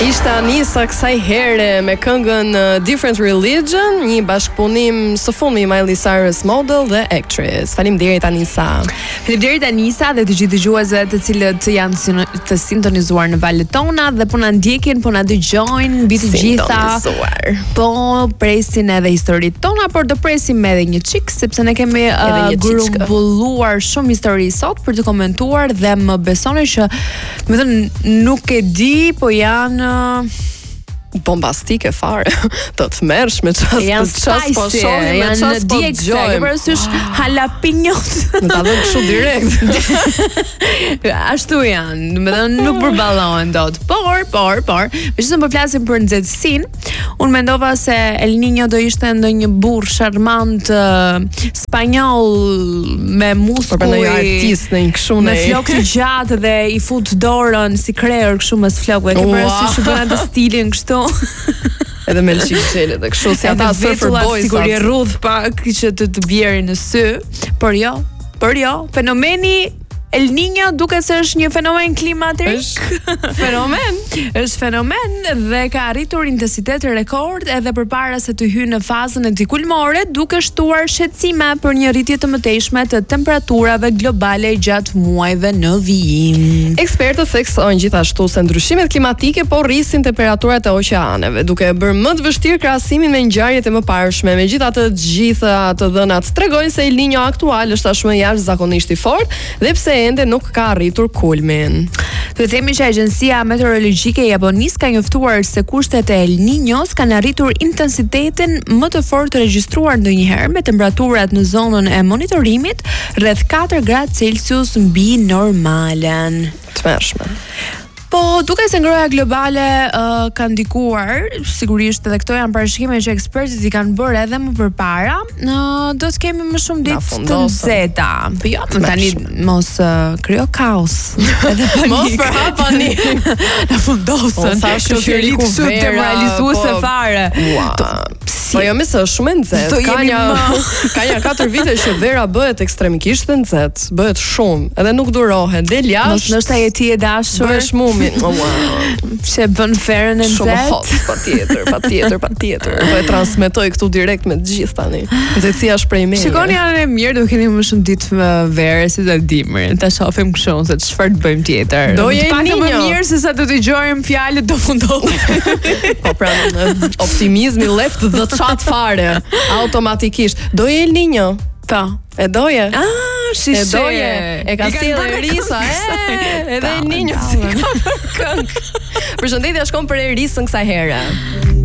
Ishte Anisa kësaj here me këngën Different Religion, një bashkëpunim së fundmi Miley Cyrus model dhe actress. Faleminderit Anisa. Faleminderit Anisa dhe të gjithë dëgjuesve të cilët janë të sintonizuar në valët tona dhe po na ndjekin, po na dëgjojnë mbi të gjitha. Po presin edhe historitë tona, por do presim edhe një çik sepse ne kemi grumbulluar shumë histori sot për të komentuar dhe më besoni që, më thënë, nuk e di, po janë bombastike fare, të tmerrshme çast po shohim, me çast po dëgjojmë. Përësysh jalapinjot. Në ta vëmë kështu direkt. Ashtu janë, do të thënë nuk përballohen dot. Por, megjithëse po flasim për nxehtësinë, unë mendova se El Niño do ishte ndonjë burr charmant spanjoll me muskuj, për një artist në një kështu me flokë të gjatë dhe i fut dorën si kreer kështu mes flokëve. Ke parasysh që bën atë stilin kështu. Edhe me lëshik gjele dhe kështu si ata surfer boys, sigurisht rrudh pak që të bjerin në sy, por jo, fenomeni El Niño duket se është një fenomen klimatik. Është fenomen dhe ka arritur intensitet rekord edhe përpara se të hyjë në fazën e tij kulmore, duke shtuar shqetësime për një rritje të mëtejshme të temperaturave globale gjatë muajve në vijim. Ekspertët theksojnë gjithashtu se ndryshimet klimatike po rrisin temperaturat e oqeaneve, duke bërë më të vështirë krahasimin me ngjarjet e mëparshme. Megjithatë, të gjitha të dhënat tregojnë se El Niño aktual është tashmë jashtëzakonisht i fortë dhe pse ende nuk ka arritur kulmin. Të themi që Agjencia Meteorologjike e Japonisë ka njoftuar se kushtet e El Niños kanë arritur intensitetin më të fortë të regjistruar ndonjëherë, me temperaturat në zonën e monitorimit rreth 4 gradë Celsius mbi normalen. Tmerrshme. Po, duke se ngroja globale ka ndikuar, sigurisht edhe këto janë parashikime që ekspertët i kanë bërë edhe më përpara, do të kemi më shumë ditë të nxehta. Po jo, tani mos krijo kaos. Edhe panik. Mos përhap panik. Na fundosën. Sa shoqëri kështu demoralizuese fare. Po jo, më së shumë nxehtë. Ka një 4 vite që vera bëhet ekstremikisht nxehtë, bëhet shumë, edhe nuk durohet. Del jashtë. Mos ndoshta je ti e dashur. Bëhesh Që bën ferën e nxehtë. Shumë hot, patjetër. Po e transmetoj këtu direkt me të gjithë tani. Nxehtësia është prej meje. Shikoni anën e mirë, do keni më shumë ditë më verë se ta dimrin. Ta shohim kështu se çfarë të bëjmë tjetër. Do je pak më mirë se sa do të dëgjojmë fjalët do fundohen. Po pra, optimizmi left the chat fare. Automatikisht. Do je El Niño? Ta. E doje? Shishe. E doje. E ka sjellë Risa. Edhe El Niño. Përshëndetje, shkon për Erisën kësaj here.